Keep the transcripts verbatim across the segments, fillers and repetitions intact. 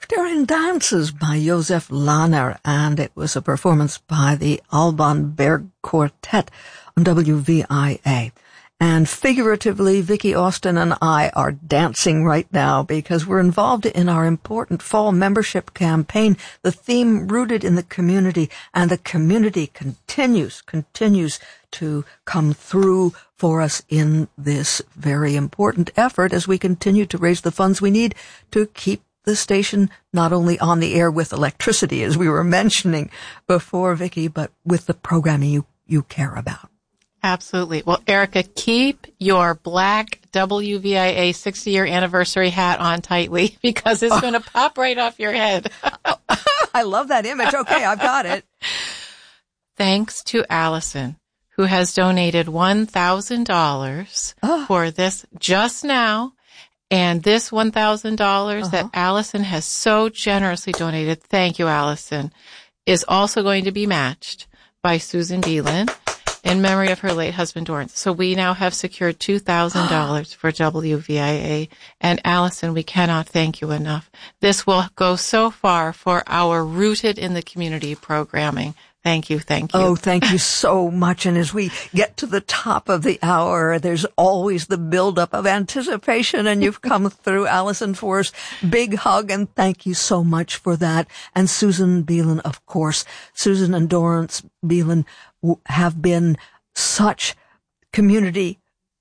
During Dances by Josef Lahner, and it was a performance by the Alban Berg Quartet on W V I A. And figuratively, Vicki Austin and I are dancing right now because we're involved in our important fall membership campaign, the theme rooted in the community, and the community continues, continues to come through for us in this very important effort as we continue to raise the funds we need to keep the station not only on the air with electricity, as we were mentioning before, Vicki, but with the programming you, you care about. Absolutely. Well, Erica, keep your black W V I A sixty-year anniversary hat on tightly because it's going to pop right off your head. I love that image. Okay, I've got it. Thanks to Allison, who has donated one thousand dollars oh. for this just now. And this one thousand dollars uh-huh. that Allison has so generously donated, thank you, Allison, is also going to be matched by Susan Beelan in memory of her late husband, Dorrance. So we now have secured two thousand dollars for W V I A. And Allison, we cannot thank you enough. This will go so far for our Rooted in the Community programming. Thank you, thank you. Oh, thank you so much. And as we get to the top of the hour, there's always the buildup of anticipation, and you've come through, Allison, for us. Big hug, and thank you so much for that. And Susan Beelan, of course. Susan and Dorrance Beelan have been such community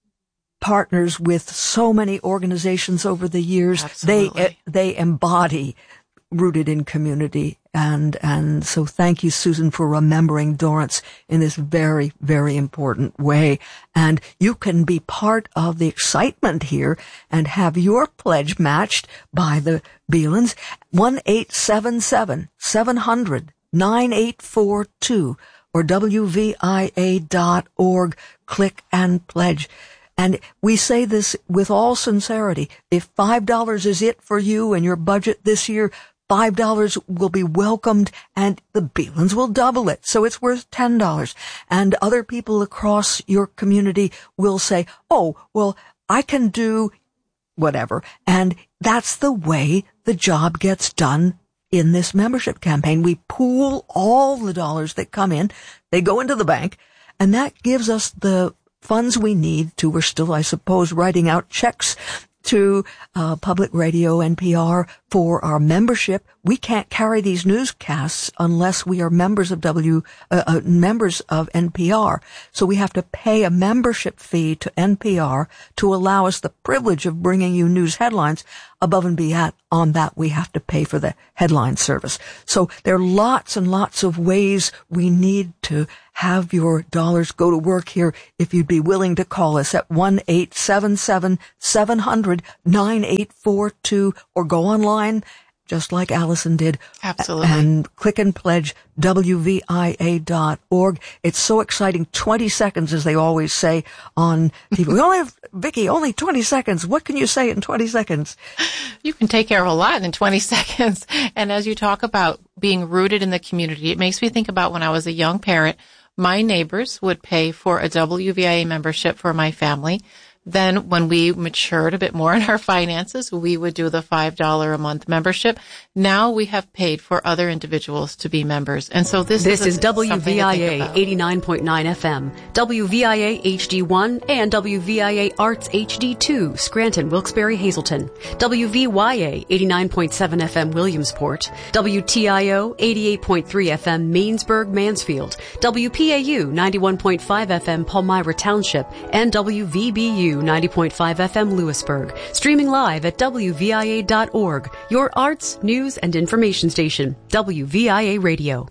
partners with so many organizations over the years. Absolutely. They they embody Rooted in Community. And, and so thank you, Susan, for remembering Dorrance in this very, very important way. And you can be part of the excitement here and have your pledge matched by the Beelans. one eight seven seven, seven hundred, nine eight four two or W V I A dot org. Click and pledge. And we say this with all sincerity. If five dollars is it for you and your budget this year, five dollars will be welcomed, and the Beelans will double it. So it's worth ten dollars. And other people across your community will say, oh, well, I can do whatever. And that's the way the job gets done in this membership campaign. We pool all the dollars that come in. They go into the bank, and that gives us the funds we need to, we're still, I suppose, writing out checks to uh, public radio, N P R, for our membership. We can't carry these newscasts unless we are members of W, uh, uh, members of N P R. So we have to pay a membership fee to N P R to allow us the privilege of bringing you news headlines. Above and beyond on that, we have to pay for the headline service. So there are lots and lots of ways we need to have your dollars go to work here. If you'd be willing to call us at one eight seven seven, seven hundred, nine eight four two or go online, just like Allison did. Absolutely. And click and pledge, W V I A dot org. It's so exciting. twenty seconds, as they always say on T V. We only have, Vicki, only twenty seconds. What can you say in twenty seconds? You can take care of a lot in twenty seconds. And as you talk about being rooted in the community, it makes me think about when I was a young parent, my neighbors would pay for a W V I A membership for my family. Then when we matured a bit more in our finances, we would do the five dollars a month membership. Now we have paid for other individuals to be members. And so this, this is, is W V I A eighty-nine point nine F M, W V I A H D one, and W V I A Arts H D two, Scranton, Wilkes-Barre, Hazleton, W V Y A eighty-nine point seven F M, Williamsport, W T I O eighty-eight point three F M, Mainsburg, Mansfield, W P A U ninety-one point five F M, Palmyra Township, and W V B U ninety point five F M, Lewisburg. Streaming live at W V I A dot org, your arts, news, and information station, W V I A Radio.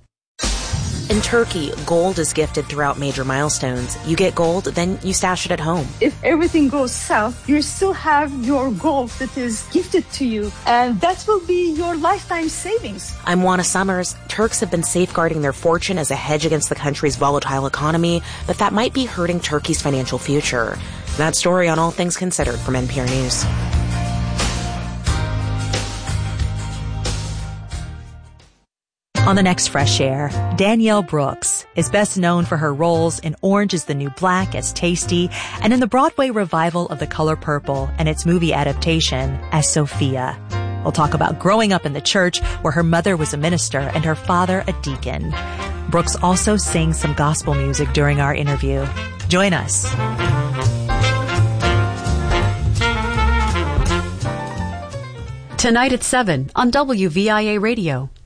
In Turkey, gold is gifted throughout major milestones. You get gold, then you stash it at home. If everything goes south, you still have your gold that is gifted to you, and that will be your lifetime savings. I'm Juana Summers. Turks have been safeguarding their fortune as a hedge against the country's volatile economy, but that might be hurting Turkey's financial future. That story on All Things Considered from N P R News. On the next Fresh Air, Danielle Brooks is best known for her roles in Orange is the New Black as Tasty and in the Broadway revival of The Color Purple and its movie adaptation as Sophia. We'll talk about growing up in the church where her mother was a minister and her father a deacon. Brooks also sings some gospel music during our interview. Join us. Tonight at seven on W V I A Radio.